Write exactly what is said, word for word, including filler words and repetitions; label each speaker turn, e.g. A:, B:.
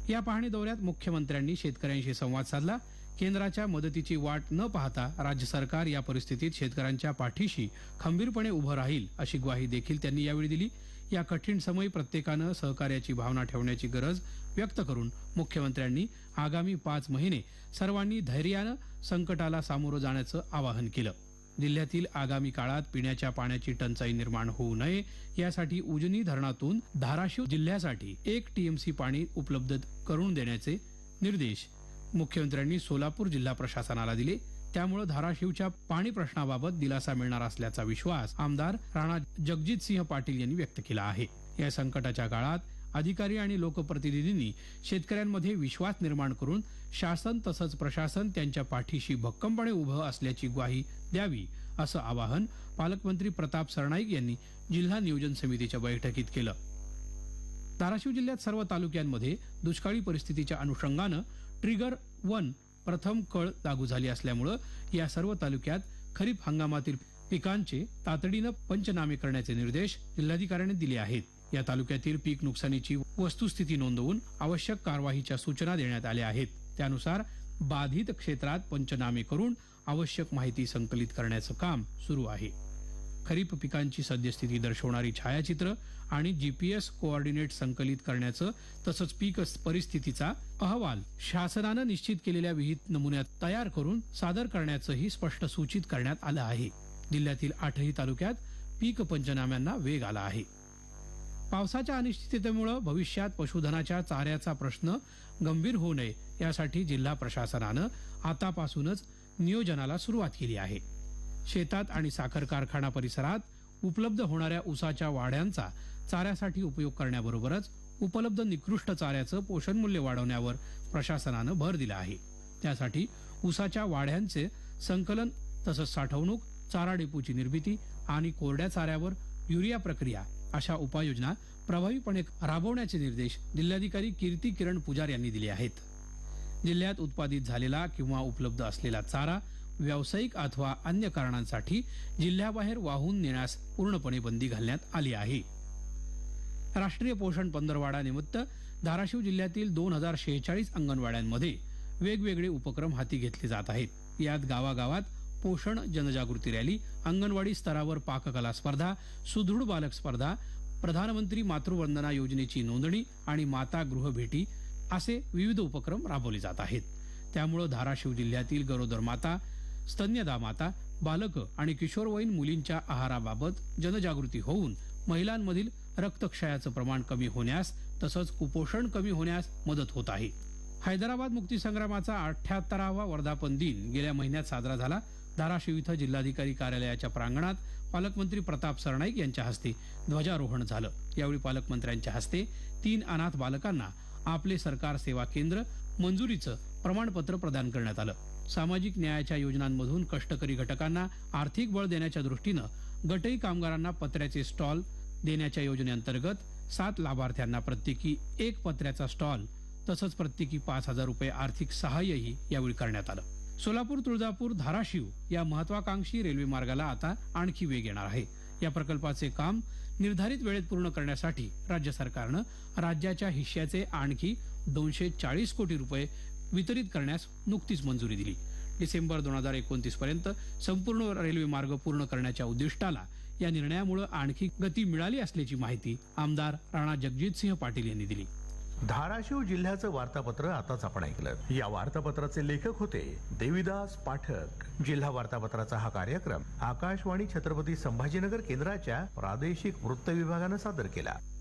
A: या पाहणी दौऱ्यात मुख्यमंत्र्यांनी शेतकऱ्यांशी संवाद साधला. केंद्राच्या मदतीची वाट न पाहता राज्य सरकार या परिस्थितीत शेतकऱ्यांच्या पाठीशी खंबीरपणे उभं राहील अशी ग्वाही देखील त्यांनी यावेळी दिली. या कठीण समयी प्रत्येकानं सहकार्याची भावना ठेवण्याची गरज व्यक्त करून मुख्यमंत्र्यांनी आगामी पाच महिने सर्वांनी धैर्यानं संकटाला सामोरं जाण्याचं आवाहन केलं. जिल्ह्यातील आगामी काळात पिण्याच्या पाण्याची टंचाई निर्माण होऊ नये यासाठी उजनी धरणातून धाराशिव जिल्ह्यासाठी एक टीएमसी पाणी उपलब्ध करून देण्याचे निर्देश मुख्यमंत्र्यांनी सोलापूर जिल्हा प्रशासनाला दिले. त्यामुळे धाराशिवच्या पाणी प्रश्नाबाबत दिलासा मिळणार असल्याचा विश्वास आमदार राणा जगजितसिंह पाटील यांनी व्यक्त केला आहे. या संकटाच्या काळात अधिकारी आणि लोकप्रतिनिधींनी शेतकऱ्यांमध्ये विश्वास निर्माण करून शासन तसंच प्रशासन त्यांच्या पाठीशी भक्कमपणे उभं असल्याची ग्वाही द्यावी असं आवाहन पालकमंत्री प्रताप सरनाईक यांनी जिल्हा नियोजन समितीच्या बैठकीत केलं. धाराशिव जिल्ह्यात सर्व तालुक्यांमध्ये दुष्काळी परिस्थितीच्या अनुषंगानं ट्रिगर वन प्रथम कळ लागू झाली असल्यामुळे या सर्व तालुक्यात खरीप हंगामातील पिकांचे तातडीनं पंचनामे करण्याचे निर्देश जिल्हाधिकाऱ्यांनी दिले आहेत. या तालुक्यातील पीक नुकसानीची वस्तुस्थिती नोंदवून आवश्यक कार्यवाहीच्या सूचना देण्यात आल्या आहेत. त्यानुसार बाधित क्षेत्रात पंचनामे करून आवश्यक माहिती संकलित करण्याचं काम सुरू आहे. खरीप पिकांची सद्यस्थिती दर्शवणारी छायाचित्र आणि जीपीएस कोऑर्डिनेट संकलित करण्याचं तसंच पीक परिस्थितीचा अहवाल शासनानं निश्चित केलेल्या विहित नमुन्यात तयार करून सादर करण्याचंही स्पष्ट सूचित करण्यात आलं आहे. जिल्ह्यातील आठही तालुक्यात पीक पंचनाम्यांना वेग आला आहे. पावसाच्या अनिश्चिततेमुळे भविष्यात पशुधनाच्या चाऱ्याचा प्रश्न गंभीर होऊ नये यासाठी जिल्हा प्रशासनानं आतापासूनच नियोजनाला सुरुवात केली आहे. शेतात आणि साखर कारखाना परिसरात उपलब्ध होणाऱ्या ऊसाच्या वाढ्यांचा चाऱ्यासाठी उपयोग करण्याबरोबरच उपलब्ध निकृष्ट चाऱ्याचं पोषण मूल्य वाढवण्यावर प्रशासनानं भर दिला आहे. त्यासाठी ऊसाच्या वाढ्यांचे संकलन तसंच साठवणूक, चारा डेपोची निर्मिती आणि कोरड्या चाऱ्यावर युरिया प्रक्रिया अशा उपाययोजना प्रभावीपणे राबवण्याचे निर्देश जिल्हाधिकारी कीर्ती किरण पुजार यांनी दिले आहेत. जिल्ह्यात उत्पादित झालेला किंवा उपलब्ध असलेला चारा व्यावसायिक अथवा अन्य कारणांसाठी जिल्ह्याबाहेर वाहून नेण्यास पूर्णपणे बंदी घालण्यात आली आहे. राष्ट्रीय पोषण पंधरवाडा निमित्त धाराशिव जिल्ह्यातील दोन हजार शेहेचाळीस अंगणवाड्यांमध्ये वेगवेगळे उपक्रम हाती घेतले जात आहेत. यात गावागावात पोषण जनजागृती रॅली, अंगणवाडी स्तरावर पाककला स्पर्धा, सुदृढ बालक स्पर्धा, प्रधानमंत्री मातृवंदना योजनेची नोंदणी आणि माता गृह भेटी असे विविध उपक्रम राबवले जात आहेत. त्यामुळे धाराशिव जिल्ह्यातील गरोदर माता, स्तन्यदा माता, बालक आणि किशोरवयीन मुलींच्या आहाराबाबत जनजागृती होऊन महिलांमधील रक्तक्षयाचं प्रमाण कमी होण्यास तसंच कुपोषण कमी होण्यास मदत होत आहे. हैदराबाद मुक्तीसंग्रामाचा अठ्ठ्याहत्तरावा वर्धापन दिन गेल्या महिन्यात साजरा झाला. धाराशिव इथं जिल्हाधिकारी कार्यालयाच्या प्रांगणात पालकमंत्री प्रताप सरनाईक यांच्या हस्ते ध्वजारोहण झालं. यावेळी पालकमंत्र्यांच्या हस्ते तीन अनाथ बालकांना आपले सरकार सेवा केंद्र मंजुरीचं प्रमाणपत्र प्रदान करण्यात आलं. सामाजिक न्यायाच्या योजनांमधून कष्टकरी घटकांना आर्थिक बळ देण्याच्या दृष्टीनं गटई कामगारांना पत्र्याचे स्टॉल देण्याच्या योजनेअंतर्गत सात लाभार्थ्यांना प्रत्येकी एक पत्र्याचा स्टॉल तसंच प्रत्येकी पाच हजार रुपये आर्थिक सहाय्यही यावेळी करण्यात आलं. सोलापूर, तुळजापूर, धाराशिव या महत्वाकांक्षी रेल्वे मार्गाला आता आणखी वेग येणार आहे. या प्रकल्पाचे काम निर्धारित वेळेत पूर्ण करण्यासाठी राज्य सरकारनं राज्याच्या हिश्श्याचे आणखी दोनशे चाळीस कोटी रुपये वितरित करण्यास नुकतीच मंजुरी दिली. डिसेंबर दोन हजार एकोणतीस पर्यंत संपूर्ण रेल्वे मार्ग पूर्ण करण्याच्या उद्दिष्टाला या निर्णयामुळे आणखी गती मिळाली असल्याची माहिती आमदार राणा जगजितसिंह पाटील यांनी दिली.
B: धाराशिव जिल्ह्याचं वार्तापत्र आताच आपण ऐकलं. या वार्तापत्राचे लेखक होते देविदास पाठक. जिल्हा वार्तापत्राचा हा कार्यक्रम आकाशवाणी छत्रपती संभाजीनगर केंद्राच्या प्रादेशिक वृत्त विभागानं सादर केला.